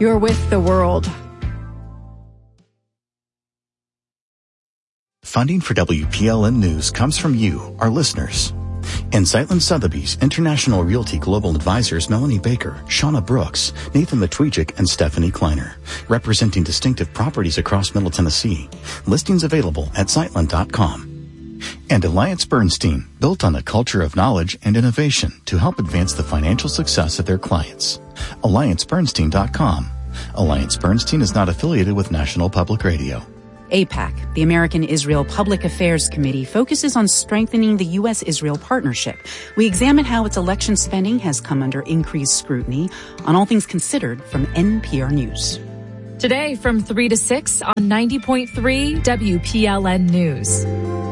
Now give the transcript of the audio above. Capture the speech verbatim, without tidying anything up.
You're with the world. Funding for W P L N News comes from you, our listeners. In Zeitlin Sotheby's, International Realty Global Advisors Melanie Baker, Shauna Brooks, Nathan Matwijak, and Stephanie Kleiner, representing distinctive properties across Middle Tennessee. Listings available at zeitlin dot com. And Alliance Bernstein, built on a culture of knowledge and innovation to help advance the financial success of their clients. alliance bernstein dot com. Alliance Bernstein is not affiliated with National Public Radio. AIPAC, the American Israel Public Affairs Committee, focuses on strengthening the U S Israel partnership. We examine how its election spending has come under increased scrutiny on All Things Considered from N P R News. Today from three to six on ninety point three W P L N News.